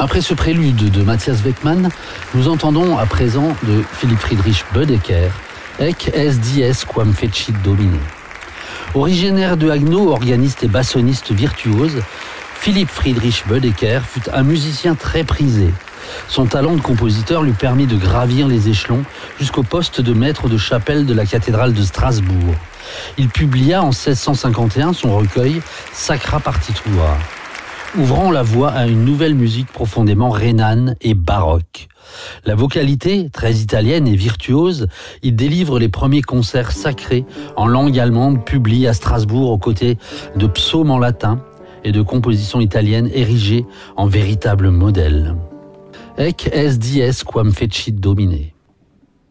Après ce prélude de Matthias Weckmann, nous entendons à présent de Philipp Friedrich Boedeker, Ec es dies quam fecit Domine. Originaire de Haguenau, organiste et bassoniste virtuose, Philipp Friedrich Boedeker fut un musicien très prisé. Son talent de compositeur lui permit de gravir les échelons jusqu'au poste de maître de chapelle de la cathédrale de Strasbourg. Il publia en 1651 son recueil Sacra Partitura, ouvrant la voie à une nouvelle musique profondément rhénane et baroque. La vocalité, très italienne et virtuose, il délivre les premiers concerts sacrés en langue allemande publiés à Strasbourg aux côtés de psaumes en latin et de compositions italiennes érigées en véritables modèles. Ec es dies quam fecit Domine.